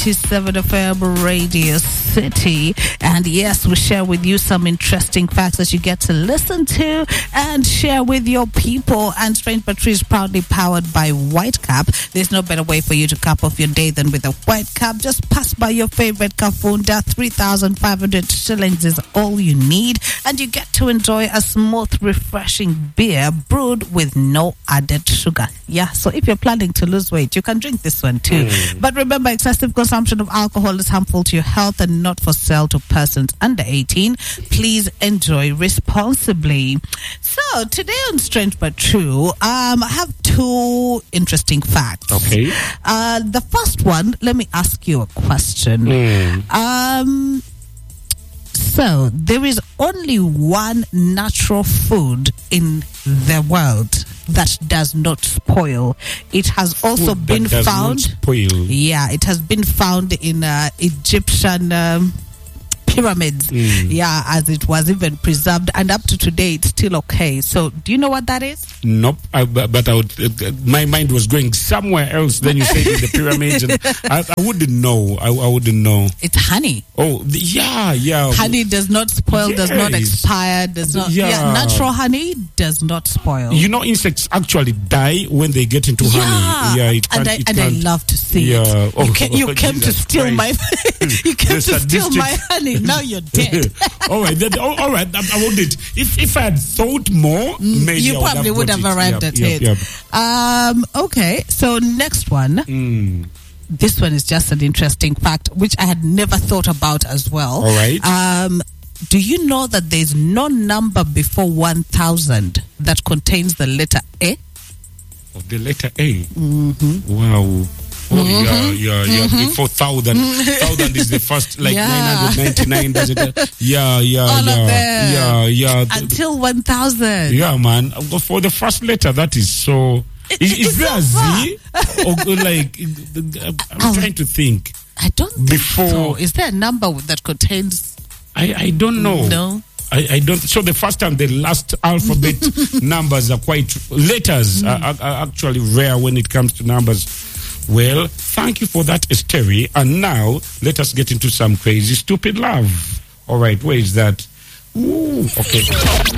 97 FM Radio City. And yes, we share with you some interesting facts that you get to listen to and share with your people. And Strange But True is proudly powered by Whitecap. There's no better way for you to cap off your day than with a Whitecap. Just pass by your favorite Kafunda. 3,500 shillings is all you need. And you get to enjoy a smooth, refreshing beer brewed with no added sugar. Yeah, so if you're planning to lose weight, you can drink this one too. But remember, excessive consumption of alcohol is harmful to your health and not for sale to persons under 18. Please enjoy responsibly. So today on Strange But True, I have two interesting facts. Okay. The first one, let me ask you a question. So there is only one natural food in the world that does not spoil. It has also been found. Yeah, it has been found in Egyptian pyramids. Yeah, as it was even preserved, and up to today it's still okay. So do you know what that is? Nope, but I would, my mind was going somewhere else. Then you said in the pyramids, and I wouldn't know. I wouldn't know. It's honey. Oh, yeah. Honey does not spoil, does not expire, does not. Yeah, natural honey does not spoil. You know, insects actually die when they get into honey. Yeah, it can't. And I love to see it. Oh, you came to steal my. You came to steal my honey. Now you're dead. All right, all right. I wouldn't. If I had thought more, maybe you probably would have arrived at it. Okay, so next one. This one is just an interesting fact, which I had never thought about as well. All right. Do you know that there's no number before 1,000 that contains the letter A? Of the letter A? Wow. Oh, yeah. Before 1,000. 1,000 is the first, like 999, does it? Yeah. All of them. Yeah. Until 1,000. Yeah, man. For the first letter, that is so. Is there a Z? Or like, I'm trying to think. I don't think so. Is there a number that contains? I don't know. No. I don't. So the first and the last alphabet numbers are quite. Letters are actually rare when it comes to numbers. Well, thank you for that, Esteri. And now, let us get into some crazy, stupid love. All right, where is that? Ooh, okay.